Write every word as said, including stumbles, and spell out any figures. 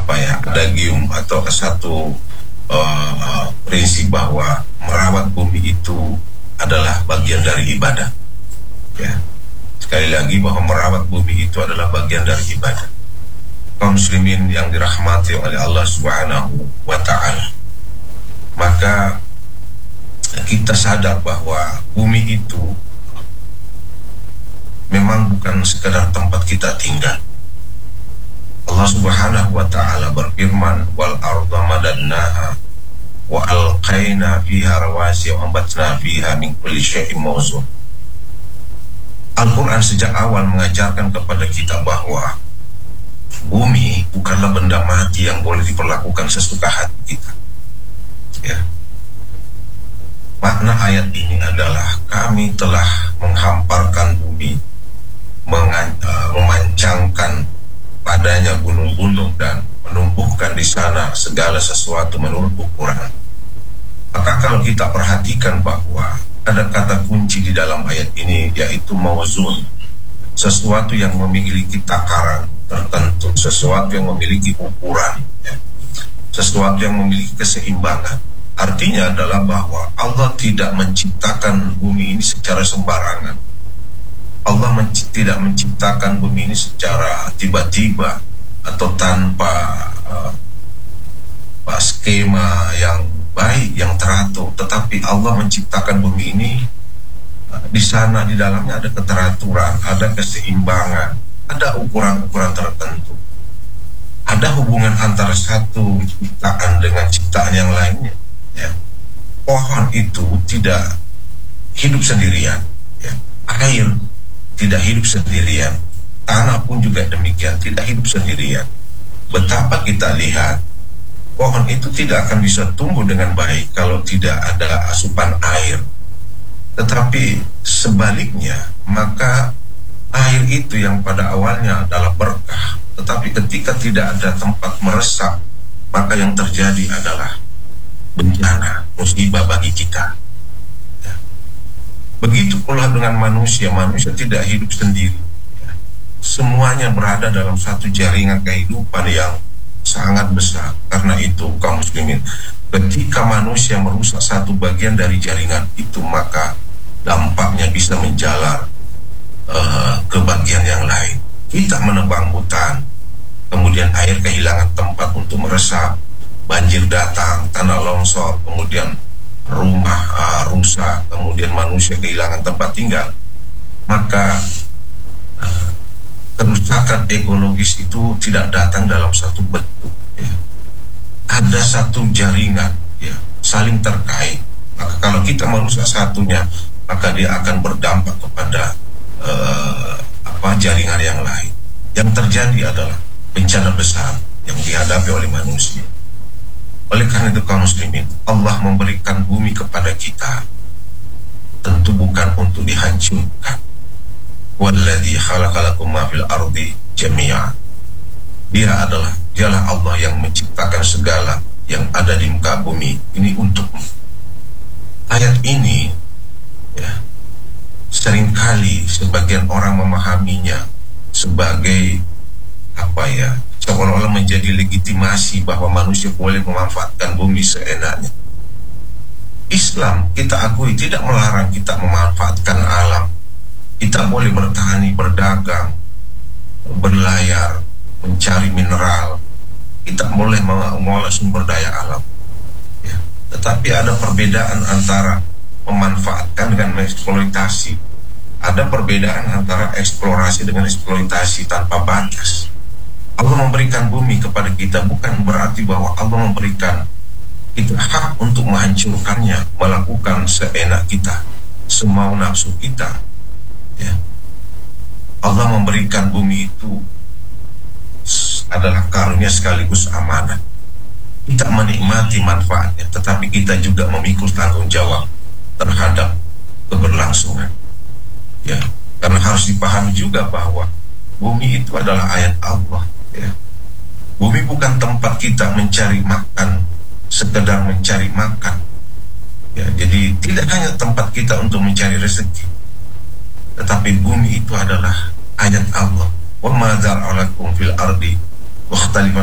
apa ya, adagium atau satu uh, prinsip bahwa merawat bumi itu adalah bagian dari ibadah. Ya, sekali lagi bahwa merawat bumi itu adalah bagian dari ibadah. Kaum muslimin yang dirahmati oleh Allah Subhanahu wa Ta'ala, maka kita sadar bahwa bumi itu memang bukan sekedar tempat kita tinggal. Allah Subhanahu wa Ta'ala berfirman, wal arda madannaha wa alqaina fiha rawasi wa ambatna fiha min kulli syai'in mawzun. Al-Quran sejak awal mengajarkan kepada kita bahwa bumi bukanlah benda mati yang boleh diperlakukan sesuka hati kita. Ya. Makna ayat ini adalah kami telah menghamparkan bumi, mengan- uh, memancangkan padanya gunung-gunung dan menumbuhkan di sana segala sesuatu menurut ukuran. Maka kalau kita perhatikan bahwa ada kata kunci di dalam ayat ini, yaitu mauzun, sesuatu yang memiliki takaran tertentu, sesuatu yang memiliki ukuran, ya. Sesuatu yang memiliki keseimbangan. Artinya adalah bahwa Allah tidak menciptakan bumi ini secara sembarangan. Allah menc- tidak menciptakan bumi ini secara tiba-tiba atau tanpa uh, skema yang baik, yang teratur. Tetapi Allah menciptakan bumi ini, uh, di sana di dalamnya ada keteraturan, ada keseimbangan, ada ukuran-ukuran tertentu, ada hubungan antara satu ciptaan dengan ciptaan yang lainnya. Ya. Pohon itu tidak hidup sendirian, ya. Air tidak hidup sendirian, tanah pun juga demikian, tidak hidup sendirian. Betapa kita lihat pohon itu tidak akan bisa tumbuh dengan baik kalau tidak ada asupan air. Tetapi sebaliknya, maka air itu yang pada awalnya adalah berkah, tetapi ketika tidak ada tempat meresap, maka yang terjadi adalah bencana, musibah bagi kita. Ya. Begitu pula dengan manusia. Manusia tidak hidup sendiri, ya. Semuanya berada dalam satu jaringan kehidupan yang sangat besar. Karena itu kaum muslimin, ketika manusia merusak satu bagian dari jaringan itu, maka dampaknya bisa menjalar uh, ke bagian yang lain. Kita menebang hutan, kemudian air kehilangan tempat untuk meresap, banjir datang, tanah longsor, kemudian rumah uh, rusak, kemudian manusia kehilangan tempat tinggal. Maka uh, kerusakan ekologis itu tidak datang dalam satu bentuk, ya. Ada satu jaringan, ya, saling terkait. Maka kalau kita merusak satunya, maka dia akan berdampak kepada uh, apa jaringan yang lain. Yang terjadi adalah bencana besar yang dihadapi oleh manusia. Oleh karena itu kaum muslimin, Allah memberikan bumi kepada kita tentu bukan untuk dihancurkan. Walladzi khalaqalakum ma fil ardi jami'a. Dia adalah dialah Allah yang menciptakan segala yang ada di muka bumi ini untukmu. Ayat ini, ya, seringkali sebagian orang memahaminya sebagai apa ya, seolah-olah menjadi legitimasi bahwa manusia boleh memanfaatkan bumi seenaknya. Islam, kita akui, tidak melarang kita memanfaatkan alam. Kita boleh bertani, berdagang, berlayar, mencari mineral. Kita boleh mengolah sumber daya alam, ya. Tetapi ada perbedaan antara memanfaatkan dengan mengeksploitasi. Ada perbedaan antara eksplorasi dengan eksploitasi tanpa batas. Allah memberikan bumi kepada kita bukan berarti bahwa Allah memberikan kita hak untuk menghancurkannya, melakukan seenak kita, semau nafsu kita, ya. Allah memberikan bumi itu adalah karunia sekaligus amanah. Kita menikmati manfaatnya, tetapi kita juga memikul tanggung jawab terhadap keberlangsungan, ya. Karena harus dipahami juga bahwa bumi itu adalah ayat Allah, ya. Bumi bukan tempat kita mencari makan, sekedar mencari makan, ya. Jadi tidak hanya tempat kita untuk mencari rezeki, tetapi bumi itu adalah ayat Allah. Wa ma dzara'alakum fil ardi wa ikhtalafa